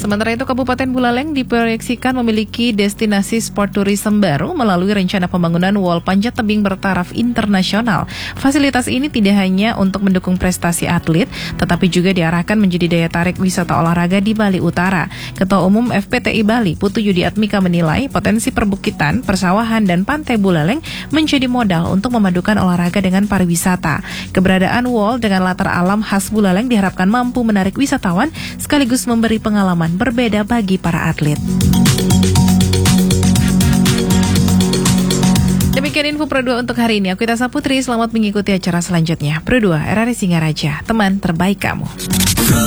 Sementara itu, Kabupaten Buleleng diproyeksikan memiliki destinasi sport tourism baru melalui rencana pembangunan wall panjat tebing bertaraf internasional. Fasilitas ini tidak hanya untuk mendukung prestasi atlet, tetapi juga diarahkan menjadi daya tarik wisata olahraga di Bali Utara. Ketua Umum FPTI Bali, Putu Yudiatmika menilai potensi perbukitan, persawahan, dan pantai Buleleng menjadi modal untuk memadukan olahraga dengan pariwisata. Keberadaan wall dengan latar alam khas Buleleng diharapkan mampu menarik wisatawan sekaligus memberi pengalaman berbeda bagi para atlet. Demikian info Pro 2 untuk hari ini. Aku Tasa Putri, selamat mengikuti acara selanjutnya. Pro 2, RRI Singaraja, teman terbaik kamu.